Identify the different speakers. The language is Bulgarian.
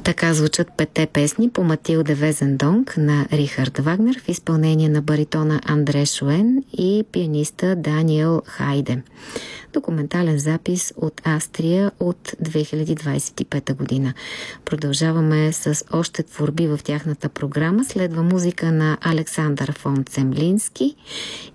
Speaker 1: Така звучат 5 песни по Матилде Везендонк на Рихард Вагнер в изпълнение на баритона Андре Шуен и пианиста Даниел Хайде. Документален запис от Австрия от 2025 година. Продължаваме с още творби в тяхната програма. Следва музика на Александър фон Цемлински